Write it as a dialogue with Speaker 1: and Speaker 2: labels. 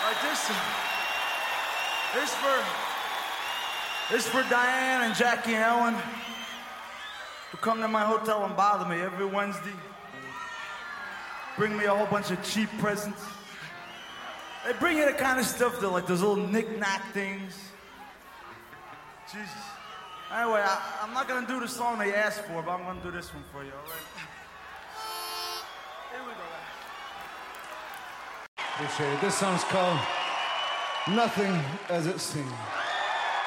Speaker 1: Like this for Diane and Jackie and Ellen, who come to my hotel and bother me every Wednesday. Bring me a whole bunch of cheap presents. They bring you the kind of stuff that, like, those little knick-knack things. Jesus. Anyway, I'm not gonna do the song they asked for, but I'm gonna do this one for you, all right? Here we go.
Speaker 2: Appreciate it. This song's called Nothing As It Seems.